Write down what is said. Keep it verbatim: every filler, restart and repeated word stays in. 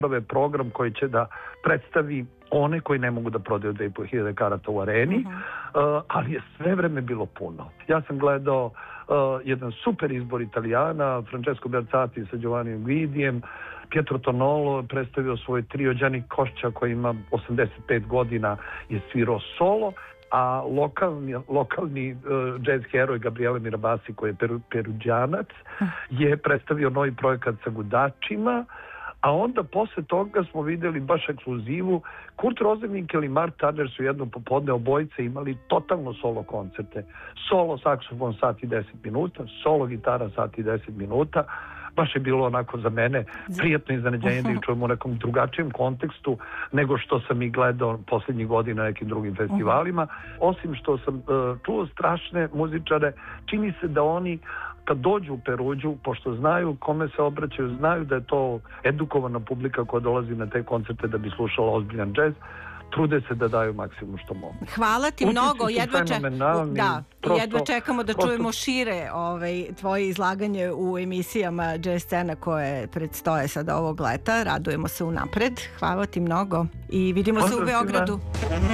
program koji će da predstavi one koji ne mogu da prodaju dve i po hiljade karata u areni, uh-huh. uh, ali je sve vreme bilo puno. Ja sam gledao uh, jedan super izbor Italijana, Francesco Berzati sa Giovannim Guidijem, Pietro Tonolo predstavio svoj trio, Đani Košća koji ima osamdeset pet godina je svirao solo, a lokalni, lokalni uh, jazz heroj Gabriele Mirabasi koji je peru, peruđanac je predstavio novi projekat sa gudačima, a onda posle toga smo videli baš ekskluzivu. Kurt Rosenwinkel i Mark Turner su jedno popodne obojice imali totalno solo koncerte. Solo saksofon sat i deset minuta, solo gitara sat i deset minuta. Baš je bilo onako za mene prijatno iznenađenje da ih čujem u nekom drugačijem kontekstu nego što sam ih gledao posljednjih godina na nekim drugim festivalima. Osim što sam uh, čuo strašne muzičare, čini se da oni kad dođu u Peruđu, pošto znaju kome se obraćaju, znaju da je to edukovana publika koja dolazi na te koncerte da bi slušala ozbiljan džez, trude se da daju maksimum što mogu. Hvala ti Utisci mnogo, jedva, če... da, prosto, jedva čekamo da prosto... čujemo šire ovaj, tvoje izlaganje u emisijama Jazz Scena koje predstoje sada ovog leta. Radujemo se unapred. Hvala ti mnogo i vidimo Pozdrav se u Beogradu.